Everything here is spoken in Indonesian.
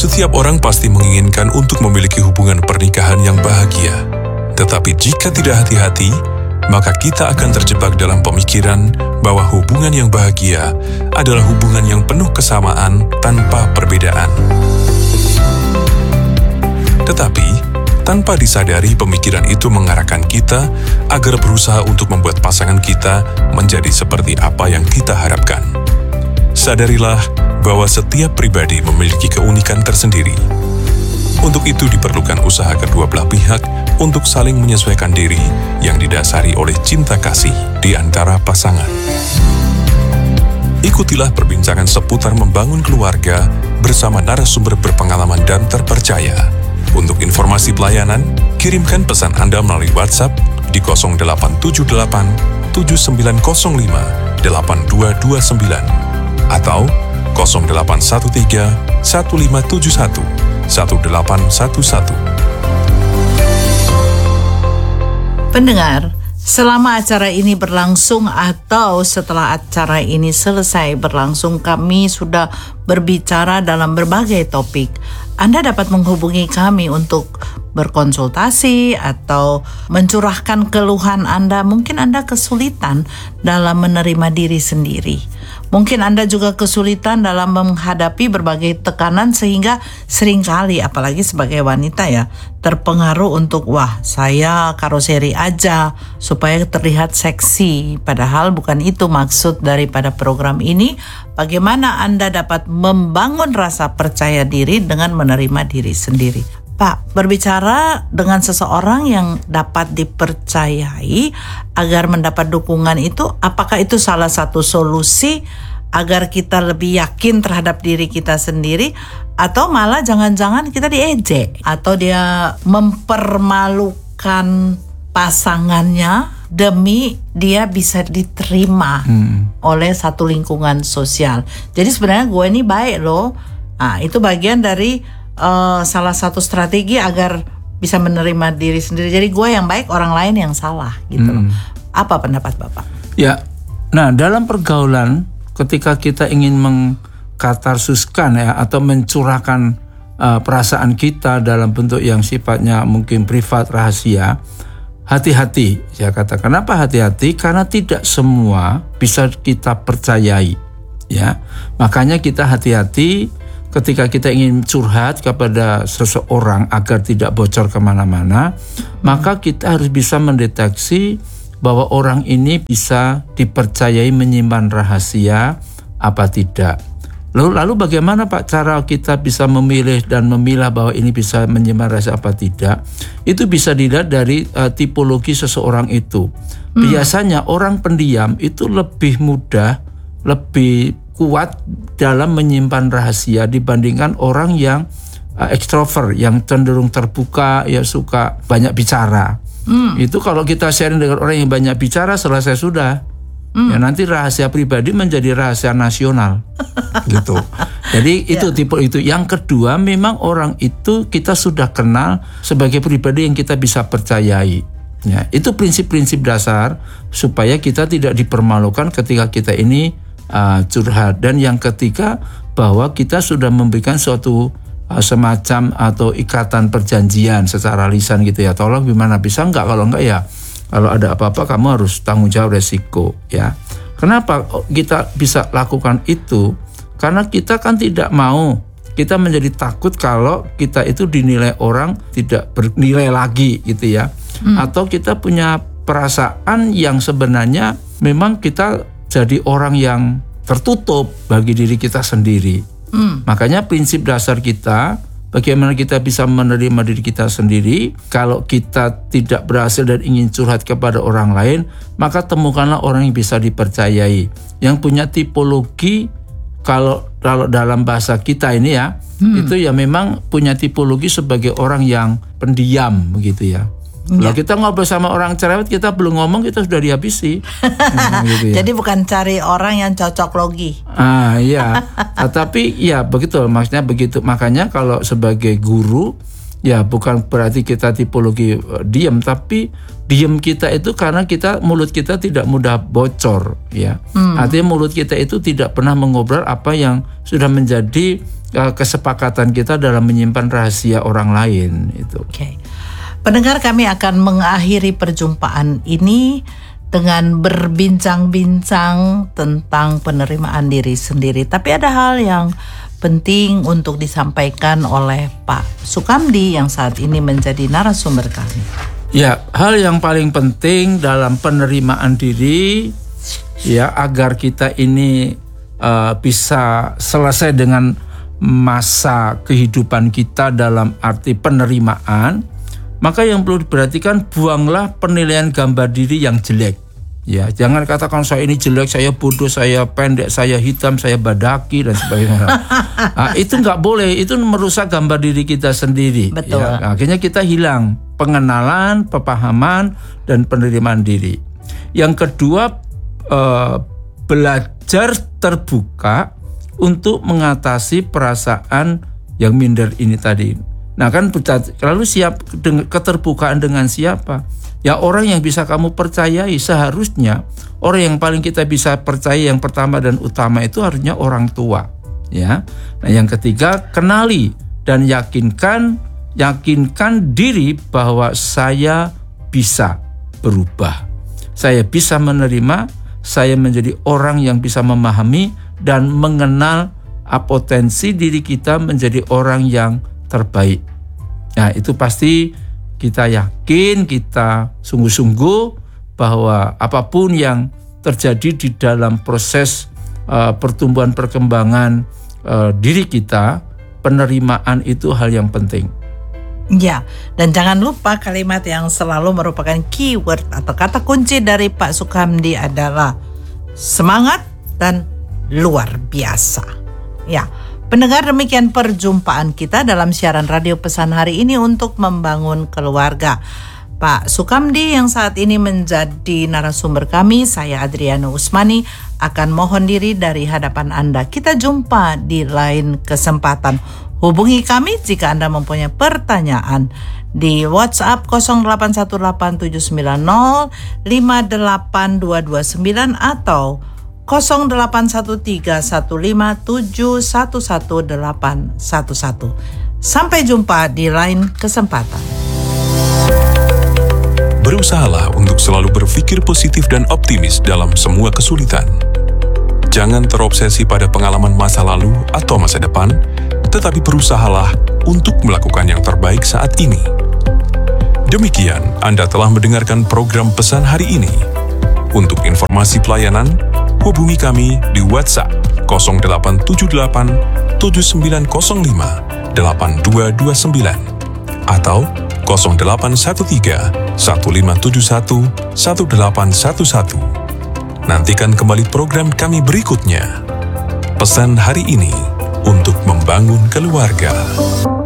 Setiap orang pasti menginginkan untuk memiliki hubungan pernikahan yang bahagia. Tetapi jika tidak hati-hati, maka kita akan terjebak dalam pemikiran bahwa hubungan yang bahagia adalah hubungan yang penuh kesamaan tanpa perbedaan. Tetapi, tanpa disadari pemikiran itu mengarahkan kita agar berusaha untuk membuat pasangan kita menjadi seperti apa yang kita harapkan. Sadarilah bahwa setiap pribadi memiliki keunikan tersendiri. Untuk itu diperlukan usaha kedua belah pihak untuk saling menyesuaikan diri yang didasari oleh cinta kasih di antara pasangan. Ikutilah perbincangan seputar membangun keluarga bersama narasumber berpengalaman dan terpercaya. Untuk informasi pelayanan, kirimkan pesan Anda melalui WhatsApp di 0878 7905 8229 atau 0813 1571 1811. Pendengar, selama acara ini berlangsung atau setelah acara ini selesai berlangsung, kami sudah berbicara dalam berbagai topik. Anda dapat menghubungi kami untuk berkonsultasi atau mencurahkan keluhan Anda. Mungkin Anda kesulitan dalam menerima diri sendiri. Mungkin Anda juga kesulitan dalam menghadapi berbagai tekanan sehingga seringkali, apalagi sebagai wanita ya, terpengaruh untuk saya karoseri aja supaya terlihat seksi. Padahal bukan itu maksud daripada program ini. Bagaimana Anda dapat membangun rasa percaya diri dengan menerima diri sendiri. Pak, berbicara dengan seseorang yang dapat dipercayai agar mendapat dukungan itu, apakah itu salah satu solusi agar kita lebih yakin terhadap diri kita sendiri, atau malah jangan-jangan kita diejek atau dia mempermalukan pasangannya demi dia bisa diterima oleh satu lingkungan sosial. Jadi sebenarnya gue ini baik loh. Itu bagian dari salah satu strategi agar bisa menerima diri sendiri. Jadi gue yang baik, orang lain yang salah gitu loh. Apa pendapat Bapak? Ya, nah dalam pergaulan ketika kita ingin mengkatarsuskan atau mencurahkan perasaan kita dalam bentuk yang sifatnya mungkin privat, rahasia, hati-hati. Saya katakan, kenapa hati-hati? Karena tidak semua bisa kita percayai. Ya, makanya kita hati-hati ketika kita ingin curhat kepada seseorang agar tidak bocor kemana-mana, maka kita harus bisa mendeteksi bahwa orang ini bisa dipercayai menyimpan rahasia apa tidak. Lalu bagaimana Pak cara kita bisa memilih dan memilah bahwa ini bisa menyimpan rahasia apa tidak? Itu bisa dilihat dari tipologi seseorang itu. Biasanya orang pendiam itu lebih mudah, lebih kuat dalam menyimpan rahasia dibandingkan orang yang ekstrovert, yang cenderung terbuka, ya suka banyak bicara. Itu kalau kita sharing dengan orang yang banyak bicara, selesai sudah. Ya nanti rahasia pribadi menjadi rahasia nasional. Gitu. Jadi itu tipe itu. Yang kedua, memang orang itu kita sudah kenal sebagai pribadi yang kita bisa percayai. Ya, itu prinsip-prinsip dasar supaya kita tidak dipermalukan ketika kita ini curhat. Dan yang ketiga, bahwa kita sudah memberikan suatu semacam atau ikatan perjanjian secara lisan gitu ya. Tolong gimana, bisa enggak? Kalau enggak ya, kalau ada apa-apa kamu harus tanggung jawab resiko ya. Kenapa kita bisa lakukan itu? Karena kita kan tidak mau, kita menjadi takut kalau kita itu dinilai orang tidak bernilai lagi gitu ya. Atau kita punya perasaan yang sebenarnya memang kita jadi orang yang tertutup bagi diri kita sendiri. Makanya prinsip dasar kita, bagaimana kita bisa menerima diri kita sendiri. Kalau kita tidak berhasil dan ingin curhat kepada orang lain, maka temukanlah orang yang bisa dipercayai, yang punya tipologi, kalau dalam bahasa kita ini ya, itu ya memang punya tipologi sebagai orang yang pendiam begitu ya. Kalau kita ngobrol sama orang cerewet, kita belum ngomong kita sudah dihabisi. Gitu ya. Jadi bukan cari orang yang cocok logi. Iya. Tapi ya begitu, maksudnya begitu. Makanya kalau sebagai guru, ya bukan berarti kita tipologi diam, tapi diam kita itu karena mulut kita tidak mudah bocor, ya. Artinya mulut kita itu tidak pernah mengobrol apa yang sudah menjadi kesepakatan kita dalam menyimpan rahasia orang lain itu. Oke. Pendengar, kami akan mengakhiri perjumpaan ini dengan berbincang-bincang tentang penerimaan diri sendiri. Tapi ada hal yang penting untuk disampaikan oleh Pak Sukamdi yang saat ini menjadi narasumber kami. Ya, hal yang paling penting dalam penerimaan diri ya, agar kita ini bisa selesai dengan masa kehidupan kita dalam arti penerimaan, maka yang perlu diperhatikan, buanglah penilaian gambar diri yang jelek. Ya, jangan katakan saya ini jelek, saya bodoh, saya pendek, saya hitam, saya badaki dan sebagainya. Nah, itu nggak boleh, itu merusak gambar diri kita sendiri. Betul. Ya, akhirnya kita hilang pengenalan, pemahaman, dan penerimaan diri. Yang kedua, belajar terbuka untuk mengatasi perasaan yang minder ini tadi. Nah kan lalu siap keterbukaan dengan siapa? Ya orang yang bisa kamu percayai. Seharusnya orang yang paling kita bisa percaya yang pertama dan utama itu harusnya orang tua. Ya. Nah yang ketiga, kenali dan yakinkan diri bahwa saya bisa berubah. Saya bisa menerima, saya menjadi orang yang bisa memahami dan mengenal potensi diri kita menjadi orang yang terbaik. Nah itu pasti kita yakin, kita sungguh-sungguh bahwa apapun yang terjadi di dalam proses pertumbuhan perkembangan diri kita, penerimaan itu hal yang penting. Ya, dan jangan lupa kalimat yang selalu merupakan keyword atau kata kunci dari Pak Sukamdi adalah semangat dan luar biasa. Ya, pendengar, demikian perjumpaan kita dalam siaran radio pesan hari ini untuk membangun keluarga. Pak Sukamdi yang saat ini menjadi narasumber kami, saya Adriana Usmani, akan mohon diri dari hadapan Anda. Kita jumpa di lain kesempatan. Hubungi kami jika Anda mempunyai pertanyaan di WhatsApp 0818-58229 atau 081315711811. Sampai jumpa di lain kesempatan. Berusahalah untuk selalu berpikir positif dan optimis dalam semua kesulitan. Jangan terobsesi pada pengalaman masa lalu atau masa depan, tetapi berusahalah untuk melakukan yang terbaik saat ini. Demikian, Anda telah mendengarkan program pesan hari ini. Untuk informasi pelayanan, hubungi kami di WhatsApp 0878 7905 8229 atau 0813 1571 1811. Nantikan kembali program kami berikutnya. Pesan hari ini untuk membangun keluarga.